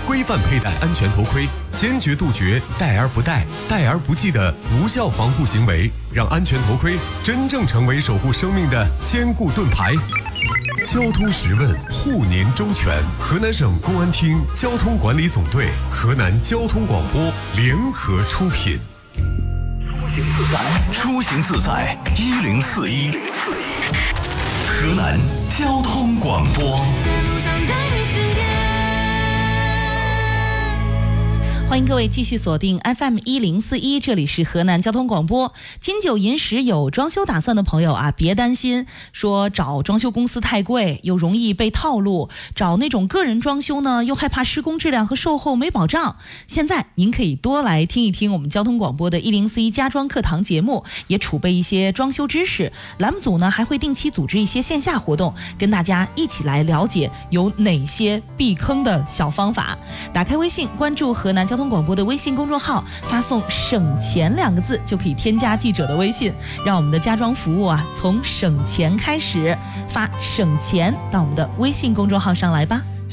规范佩戴安全头盔，坚决杜绝戴而不戴、戴而不系的无效防护行为，让安全头盔真正成为守护生命的坚固盾牌。交通时问，护您周全。河南省公安厅交通管理总队、河南交通广播联合出品。 出行自在1041，河南交通广播。 欢迎各位继续锁定 FM1041，这里是河南交通广播。金九银十有装修打算的朋友啊，别担心，说找装修公司太贵，又容易被套路；找那种个人装修呢，又害怕施工质量和售后没保障。现在您可以多来听一听我们交通广播的1041家装课堂节目，也储备一些装修知识。栏目组呢还会定期组织一些线下活动，跟大家一起来了解有哪些避坑的小方法。打开微信，关注河南交通广播的微信公众号，发送省钱2个字就可以添加记者的微信，让我们的家装服务啊从省钱开始，发省钱到我们的微信公众号上来吧。